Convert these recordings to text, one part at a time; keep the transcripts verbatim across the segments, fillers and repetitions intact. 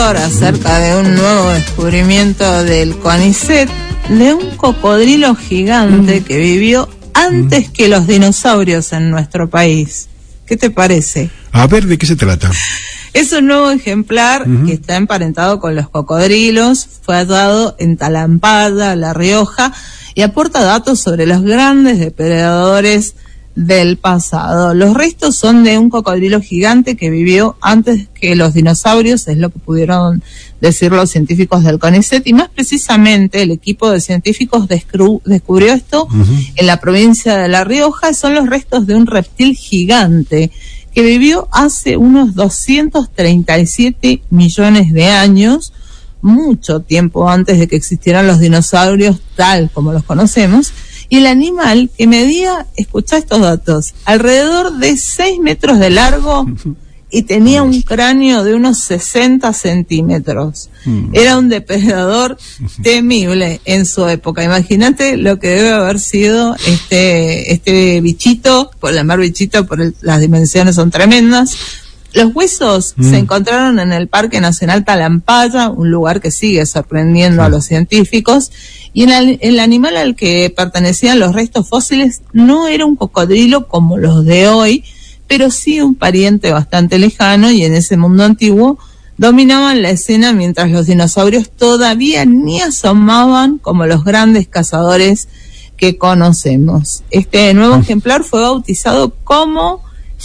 Depredador acerca de un nuevo descubrimiento del CONICET de un cocodrilo gigante mm. que vivió antes mm. que los dinosaurios en nuestro país. ¿Qué te parece? A ver, ¿de qué se trata? Es un nuevo ejemplar uh-huh. que está emparentado con los cocodrilos, fue hallado en Talampaya, La Rioja, y aporta datos sobre los grandes depredadores del pasado. Los restos son de un cocodrilo gigante que vivió antes que los dinosaurios, es lo que pudieron decir los científicos del CONICET, y más precisamente el equipo de científicos descru- descubrió esto uh-huh. en la provincia de La Rioja. Son los restos de un reptil gigante que vivió hace unos doscientos treinta y siete millones de años, mucho tiempo antes de que existieran los dinosaurios tal como los conocemos, y el animal que medía, escuchá estos datos, alrededor de seis metros de largo y tenía un cráneo de unos sesenta centímetros. Era un depredador temible en su época. Imagínate lo que debe haber sido este este bichito, por llamar bichito, por el, las dimensiones son tremendas. Los huesos mm. se encontraron en el Parque Nacional Talampaya, un lugar que sigue sorprendiendo sí. a los científicos, y en el, el animal al que pertenecían los restos fósiles no era un cocodrilo como los de hoy, pero sí un pariente bastante lejano, y en ese mundo antiguo dominaban la escena mientras los dinosaurios todavía ni asomaban como los grandes cazadores que conocemos. Este nuevo mm. ejemplar fue bautizado como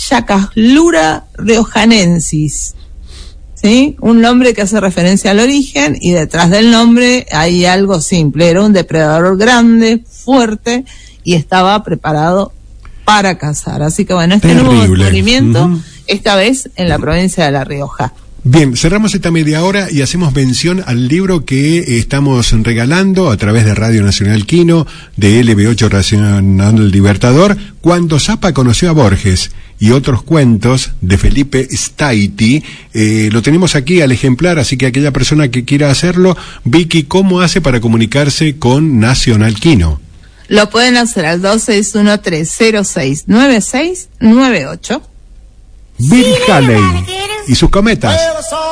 Yacaslura riojanensis, ¿sí? Un nombre que hace referencia al origen, y detrás del nombre hay algo simple: era un depredador grande, fuerte, y estaba preparado para cazar. Así que bueno, este Terrible. nuevo descubrimiento, uh-huh. esta vez en la provincia de La Rioja. Bien, cerramos esta media hora y hacemos mención al libro que estamos regalando a través de Radio Nacional Quino, de L B ocho Nacional Libertador, Cuando Zapa conoció a Borges y otros cuentos, de Felipe Staiti. Eh, lo tenemos aquí al ejemplar, así que aquella persona que quiera hacerlo, Vicky, ¿cómo hace para comunicarse con Nacional Quino? Lo pueden hacer al dos seis uno tres cero seis nueve seis nueve ocho. Bill Haley y sus cometas.